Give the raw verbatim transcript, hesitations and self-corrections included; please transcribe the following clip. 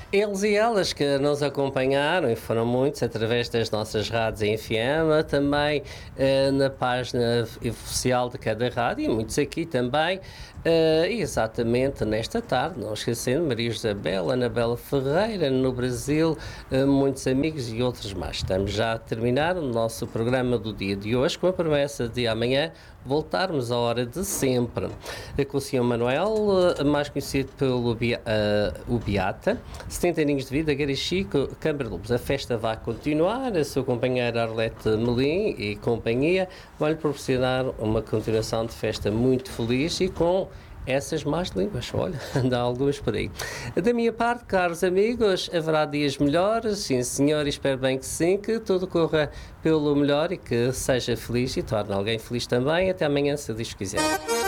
Eles e elas que nos acompanharam, e foram muitos, através das nossas rádios em F M, também eh, na página oficial de cada rádio, e muitos aqui também, eh, exatamente nesta tarde, não esquecendo Maria Isabel, Anabela Ferreira, no Brasil, eh, muitos amigos e outros mais. Estamos já a terminar o nosso programa do dia de hoje, com a promessa de amanhã voltarmos à hora de sempre. Eh, Com o senhor Manuel, eh, mais conhecido pelo Bia- eh, o Beata, setenta aninhos de vida, Gary Chico, Câmara de Lobos. A festa vai continuar, a sua companheira Arlete Melim e companhia vão-lhe proporcionar uma continuação de festa muito feliz e com essas más línguas, olha, dá algumas por aí. Da minha parte, caros amigos, haverá dias melhores, sim senhor, e espero bem que sim, que tudo corra pelo melhor e que seja feliz e torne alguém feliz também. Até amanhã, se Deus quiser.